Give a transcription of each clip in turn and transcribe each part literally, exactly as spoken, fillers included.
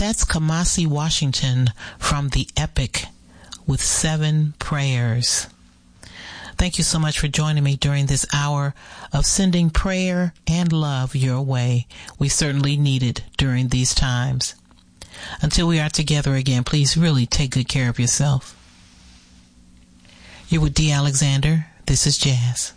that's Kamasi Washington from The Epic with Seven Prayers. Thank you so much for joining me during this hour of sending prayer and love your way. We certainly need it during these times. Until we are together again, please really take good care of yourself. You're with Dee Alexander. This is Jazz.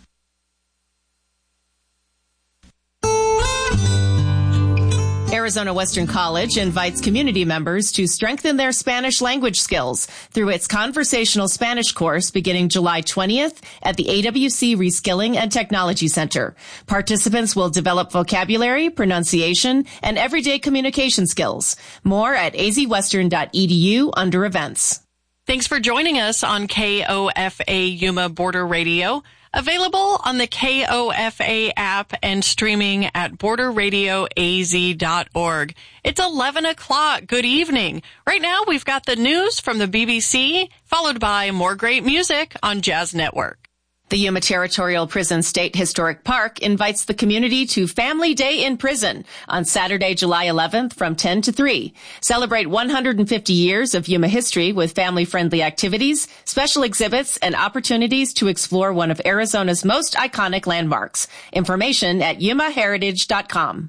Arizona Western College invites community members to strengthen their Spanish language skills through its conversational Spanish course beginning July twentieth at the A W C Reskilling and Technology Center. Participants will develop vocabulary, pronunciation, and everyday communication skills. More at a z western dot e d u under events. Thanks for joining us on K O F A Yuma Border Radio. Available on the K O F A app and streaming at border radio a z dot org. It's eleven o'clock. Good evening. Right now we've got the news from the B B C, followed by more great music on Jazz Network. The Yuma Territorial Prison State Historic Park invites the community to Family Day in Prison on Saturday, July eleventh from ten to three. Celebrate one hundred fifty years of Yuma history with family-friendly activities, special exhibits, and opportunities to explore one of Arizona's most iconic landmarks. Information at yuma heritage dot com.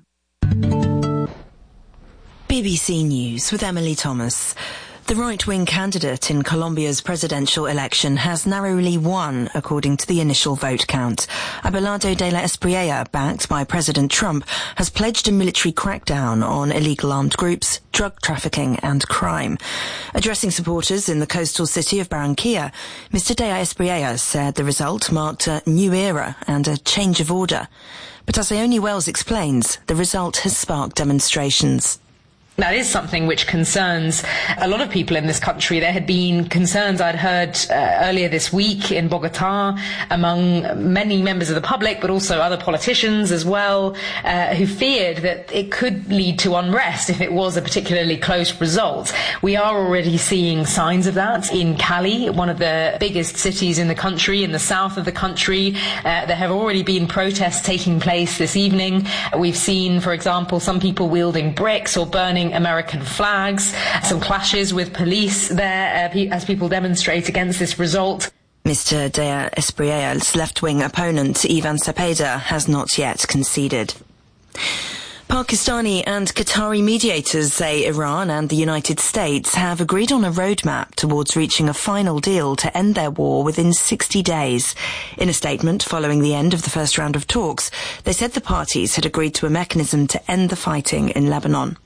B B C News with Emily Thomas. The right-wing candidate in Colombia's presidential election has narrowly won, according to the initial vote count. Abelardo de la Espriella, backed by President Trump, has pledged a military crackdown on illegal armed groups, drug trafficking and crime. Addressing supporters in the coastal city of Barranquilla, Mister de la Espriella said the result marked a new era and a change of order. But as Ione Wells explains, the result has sparked demonstrations. That is something which concerns a lot of people in this country. There had been concerns I'd heard uh, earlier this week in Bogota among many members of the public, but also other politicians as well, uh, who feared that it could lead to unrest if it was a particularly close result. We are already seeing signs of that in Cali, one of the biggest cities in the country, in the south of the country. Uh, there have already been protests taking place this evening. We've seen, for example, some people wielding bricks or burning American flags, some clashes with police there uh, as people demonstrate against this result. Mister de la Espriella's left-wing opponent, Ivan Cepeda, has not yet conceded. Pakistani and Qatari mediators say Iran and the United States have agreed on a roadmap towards reaching a final deal to end their war within sixty days. In a statement following the end of the first round of talks, they said the parties had agreed to a mechanism to end the fighting in Lebanon.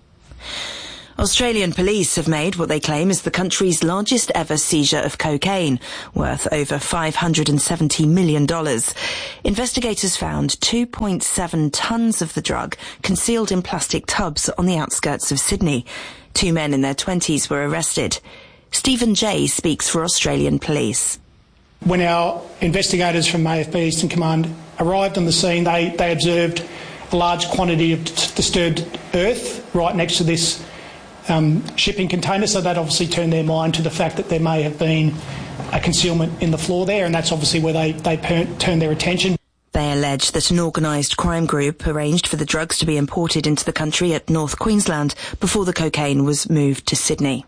Australian police have made what they claim is the country's largest ever seizure of cocaine, worth over five hundred seventy million dollars. Investigators found two point seven tonnes of the drug concealed in plastic tubs on the outskirts of Sydney. Two men in their twenties were arrested. Stephen Jay speaks for Australian police. When our investigators from A F B Eastern Command arrived on the scene, they, they observed a large quantity of disturbed earth right next to this um, shipping container, so that obviously turned their mind to the fact that there may have been a concealment in the floor there, and that's obviously where they, they per- turned their attention. They allege that an organised crime group arranged for the drugs to be imported into the country at North Queensland before the cocaine was moved to Sydney.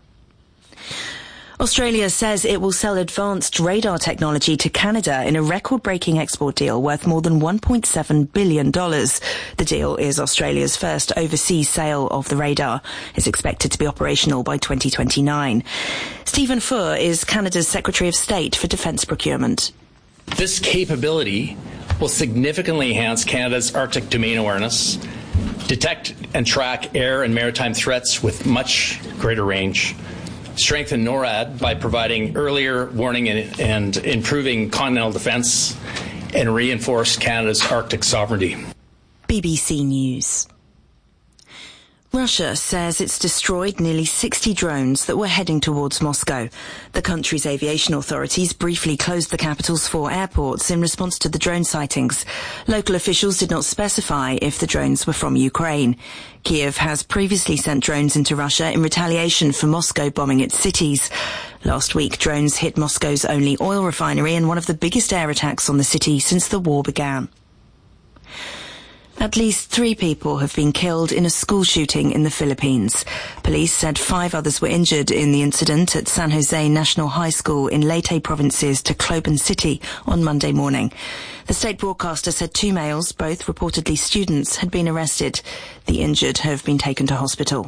Australia says it will sell advanced radar technology to Canada in a record-breaking export deal worth more than one point seven billion dollars. The deal is Australia's first overseas sale of the radar. It's expected to be operational by twenty twenty-nine. Stephen Fuhr is Canada's Secretary of State for Defence Procurement. This capability will significantly enhance Canada's Arctic domain awareness, detect and track air and maritime threats with much greater range, strengthen NORAD by providing earlier warning and, and improving continental defence, and reinforce Canada's Arctic sovereignty. B B C News. Russia says it's destroyed nearly sixty drones that were heading towards Moscow. The country's aviation authorities briefly closed the capital's four airports in response to the drone sightings. Local officials did not specify if the drones were from Ukraine. Kiev has previously sent drones into Russia in retaliation for Moscow bombing its cities. Last week, drones hit Moscow's only oil refinery and one of the biggest air attacks on the city since the war began. At least three people have been killed in a school shooting in the Philippines. Police said five others were injured in the incident at San Jose National High School in Leyte province's Tacloban City on Monday morning. The state broadcaster said two males, both reportedly students, had been arrested. The injured have been taken to hospital.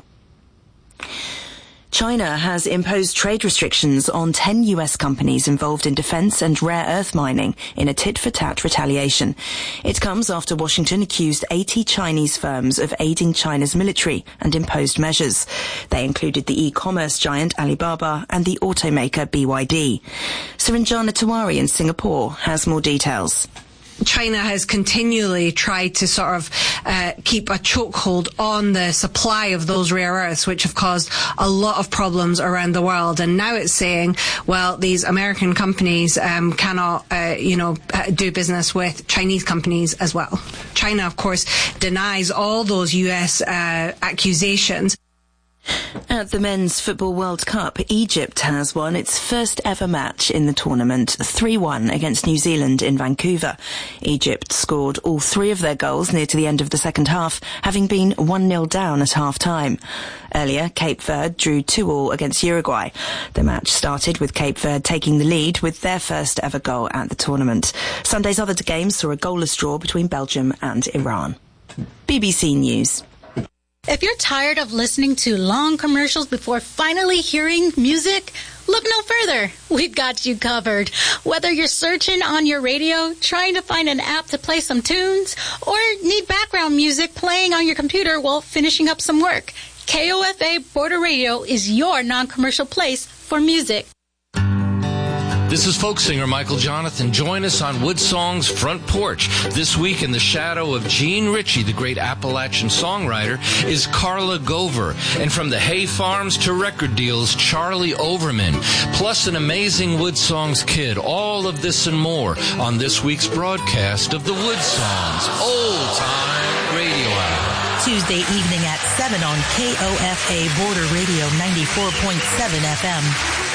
China has imposed trade restrictions on ten U S companies involved in defense and rare earth mining in a tit-for-tat retaliation. It comes after Washington accused eighty Chinese firms of aiding China's military and imposed measures. They included the e-commerce giant Alibaba and the automaker B Y D. Saranjana Tawari in Singapore has more details. China has continually tried to sort of uh, keep a chokehold on the supply of those rare earths, which have caused a lot of problems around the world. And now it's saying, well, these American companies um, cannot, uh, you know, do business with Chinese companies as well. China, of course, denies all those U S uh, accusations. At the Men's Football World Cup, Egypt has won its first ever match in the tournament, three one against New Zealand in Vancouver. Egypt scored all three of their goals near to the end of the second half, having been one nil down at half-time. Earlier, Cape Verde drew two all against Uruguay. The match started with Cape Verde taking the lead with their first ever goal at the tournament. Sunday's other games saw a goalless draw between Belgium and Iran. B B C News. If you're tired of listening to long commercials before finally hearing music, look no further. We've got you covered. Whether you're searching on your radio, trying to find an app to play some tunes, or need background music playing on your computer while finishing up some work, K O F A Border Radio is your non-commercial place for music. This is folk singer Michael Jonathan. Join us on Woodsong's Front Porch. This week, in the shadow of Gene Ritchie, the great Appalachian songwriter, is Carla Gover. And from the hay farms to record deals, Charlie Overman. Plus an amazing Woodsongs kid. All of this and more on this week's broadcast of the Woodsongs Old Time Radio Hour. Tuesday evening at seven on K O F A Border Radio ninety-four point seven F M.